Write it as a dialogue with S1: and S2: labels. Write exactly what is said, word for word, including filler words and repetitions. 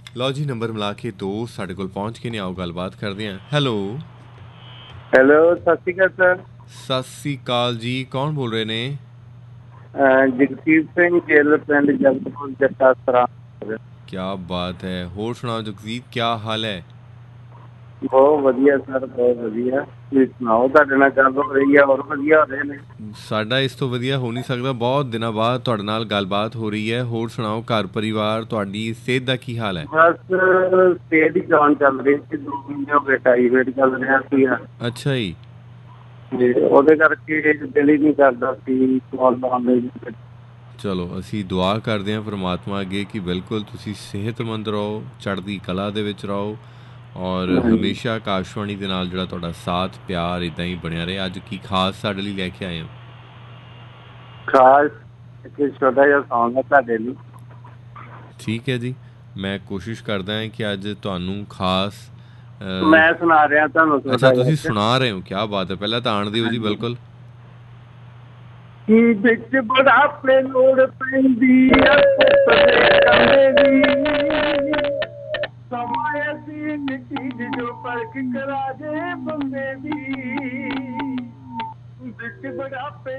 S1: ਲਓ ਜੀ, ਨੰਬਰ ਮਿਲਾ ਕੇ ਦੋ ਸਾਡੇ ਕੋਲ ਪਹੁੰਚ ਕੇ ਨੇ। ਆਓ ਗੱਲਬਾਤ ਕਰਦੇ ਹਾਂ। ਹੈਲੋ
S2: ਹੈਲੋ, ਸਤਿ ਸ਼੍ਰੀ ਅਕਾਲ ਸਰ।
S1: ਸਤਿ ਸ਼੍ਰੀ ਅਕਾਲ ਜੀ, ਕੌਣ ਬੋਲ ਰਹੇ ਨੇ?
S2: ਜਗਸੀਰ ਸਿੰਘ ਗਿੱਲ, ਪਿੰਡ ਜਗਤਪੁਰ ਜੱਟਾ ਸਰਾਂ।
S1: ਕਿਆ ਬਾਤ ਹੈ। ਹੋਰ ਸੁਣਾਓ ਜਗਜੀਤ, ਕਿਆ ਹਾਲ ਹੈ?
S2: ਬਹੁਤ ਵਧੀਆ ਸਰ, ਬਹੁਤ ਵਧੀਆ। ਤੁਸੀਂ ਸੁਣਾਓ, ਤੁਹਾਡੇ ਨਾਲ ਗੱਲ ਹੋ ਰਹੀ ਹੈ, ਹੋਰ ਵਧੀਆ ਹੋ ਰਹੇ ਨੇ?
S1: ਸਾਡਾ ਇਸ ਤੋਂ ਵਧੀਆ ਹੋ ਨਹੀਂ ਸਕਦਾ। ਬਹੁਤ ਦਿਨਾਂ ਬਾਅਦ ਤੁਹਾਡੇ ਨਾਲ ਗੱਲਬਾਤ ਹੋ ਰਹੀ ਹੈ। ਹੋਰ ਸੁਣਾਓ, ਘਰ ਪਰਿਵਾਰ, ਤੁਹਾਡੀ ਸਿਹਤ ਦਾ ਕੀ ਹਾਲ ਹੈ?
S2: ਬਸ ਸਿਹਤ ਦੀ ਜਾਨ ਚੱਲ ਰਹੀ ਸੀ, ਦੋ ਮਹੀਨੇ ਹੋ ਗਏ ਟਾਈਫਾਈਡ ਚੱਲ ਰਿਹਾ ਸੀ।
S1: ਅੱਛਾ ਜੀ।
S2: ਤੇ ਉਹਦੇ ਕਰਕੇ ਦਿਲ ਹੀ ਨਹੀਂ ਕਰਦਾ ਸੀ ਕਾਲ ਲਾਉਣ ਲਈ।
S1: ਚਲੋ, ਅਸੀਂ ਦੁਆ ਕਰਦੇ ਹਾਂ ਪਰਮਾਤਮਾ ਅੱਗੇ ਕਿ ਬਿਲਕੁਲ ਤੁਸੀਂ ਸਿਹਤਮੰਦ ਰਹੋ, ਚੜ੍ਹਦੀ ਕਲਾ ਦੇ ਵਿੱਚ ਰਹੋ, ਔਰ
S2: ਹਾਂਜੀ,
S1: ਹਮੇਸ਼ਾ ਆਕਾਸ਼ਵਾਣੀ ਦੇ ਨਾਲ ਜਿਹੜਾ ਤੁਹਾਡਾ ਸਾਥ ਪਿਆਰ ਇੱਦਾਂ ਹੀ ਬਣਿਆ ਰਹੇ। ਅੱਜ ਕੀ ਖਾਸ ਸਾਡੇ ਲਈ ਲੈ ਕੇ ਆਏ ਹੋ?
S2: ਖਾਸ ਇੱਕ ਛੋਟਾ ਜਿਹਾ ਸੌਂਗ ਹੈ ਤੁਹਾਡੇ ਲਈ।
S1: ਠੀਕ ਹੈ ਜੀ, ਮੈਂ ਕੋਸ਼ਿਸ਼ ਕਰਦਾ ਹਾਂ ਕਿ ਅੱਜ ਤੁਹਾਨੂੰ ਖਾਸ
S2: ਮੈਂ ਸੁਣਾ ਰਿਹਾ ਤੁਹਾਨੂੰ
S1: ਅੱਛਾ,
S2: ਛੋਟਾ
S1: ਤੁਸੀਂ
S2: ਜਿਹਾ।
S1: ਸੁਣਾ ਰਹੇ ਹੋ, ਕਿਆ ਬਾਤ ਹੈ। ਪਹਿਲਾਂ ਤਾਂ ਆਣ ਦਿਓ ਜੀ।
S2: ਹਾਂਜੀ,
S1: ਬਿਲਕੁਲ।
S2: ਕੀ ਵਿੱਚ ਬੁਢਾਪੇ ਲੋੜ ਪੈਂਦੀ ਆ ਕੰਦੇ ਦੀ, ਸਮਾਂ ਐਸੀ ਚੀਜ਼ ਜੋ ਪਰਖ ਕਰਾ ਜੇ ਬੰਦੇ ਦੀ। ਵਿੱਚ ਬੁਢਾਪੇ